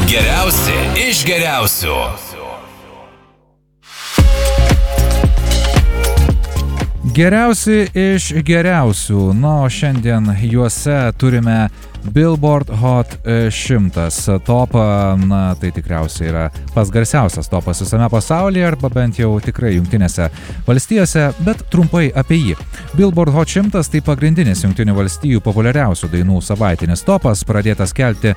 Geriausi iš geriausių. Geriausi iš geriausių. Na, o šiandien juose turime Billboard Hot 100 topą. Na, tai tikriausiai yra pats garsiausias topas visame pasaulyje, arba bent jau tikrai Jungtinėse valstijose, bet trumpai apie jį. Billboard Hot 100 tai pagrindinis Jungtinių valstijų populiariausių dainų savaitinis topas, pradėtas kelti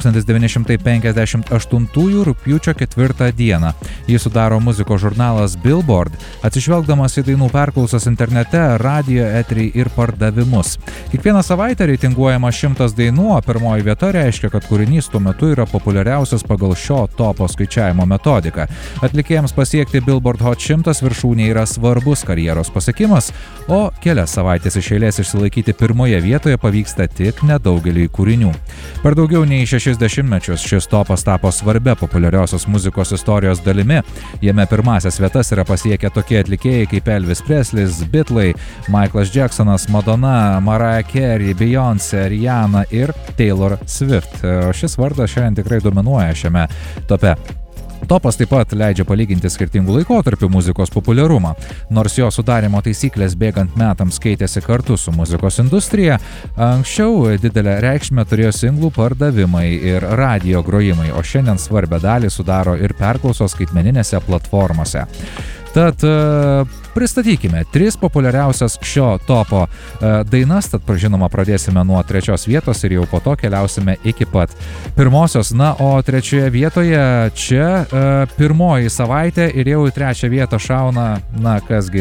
1958 rugpjūčio 4 dieną. Jį sudaro muzikos žurnalas Billboard, atsižvelgdamas į dainų perklausas internete, radijo eterį ir pardavimus. Kiekvieną savaitę reitinguojama 100 dainų, o pirmoji vieta reiškia, kad kūrinys tuo metu yra populiariausias pagal šio topo skaičiavimo metodiką. Atlikėjams pasiekti Billboard Hot 100 viršūnė yra svarbus karjeros pasiekimas, o kelias savaitės iš eilės išsilaikyti pirmoje vietoje pavyksta tik nedaugeliui kūrinių. Per daugiau nei 60 mečius šis topas tapo svarbia populiariosios muzikos istorijos dalimi. Jame pirmasias vietas yra pasiekę tokie atlikėjai kaip Elvis Preslis, Beatlai, Michaelas Jacksonas, Madonna, Mariah Carey, Beyoncé, Rihanna ir Taylor Swift. Šis vardas šiandien tikrai dominuoja šiame tope. Topas taip pat leidžia palyginti skirtingų laikotarpių muzikos populiarumą. Nors jo sudarimo taisyklės bėgant metams keitėsi kartu su muzikos industrija, anksčiau didelę reikšmę turėjo singlų pardavimai ir radijo grojimai, o šiandien svarbią dalį sudaro ir perklausos skaitmeninėse platformose. Tad pristatykime 3 populiariausias šio topo dainas, tad žinoma pradėsime nuo 3 vietos ir jau po to keliausime iki pat pirmosios. Na, o 3 vietoje čia pirmoji savaitė ir jau į 3 vietą šauna, na,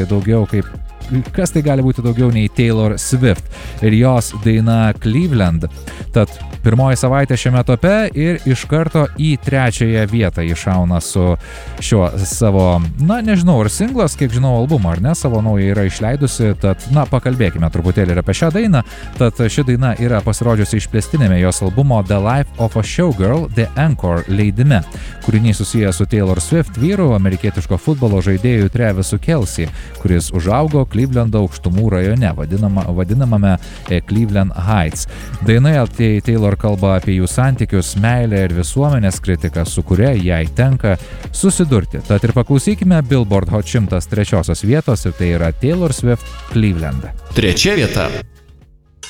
kas tai gali būti daugiau nei Taylor Swift ir jos daina Cleveland. Tad pirmoji savaitė šiame tope ir iš karto į 3 vietą iššauna su šiuo savo, na, nežinau, ar singlas, kiek žinau, albumą, ar ne, savo naują yra išleidusi, tad, na, pakalbėkime truputėlį ir apie šią dainą. Tad ši daina yra pasirodžiusi išplėstinėme jos albumo The Life of a Showgirl The Encore leidime. Kūrinys susijęs su Taylor Swift vyru, amerikietiško futbolo žaidėjų Travisu Kelce, kuris užaugo Clevelando aukštumų rajone, vadinamame Cleveland Heights. Dainoje Taylor kalba apie jų santykius, meilę ir visuomenės kritiką, su kuria jai tenka susidurti. Tad ir paklausykime Billboard Hot 100 3 vietos ir tai yra Taylor Swift Cleveland. 3 vieta.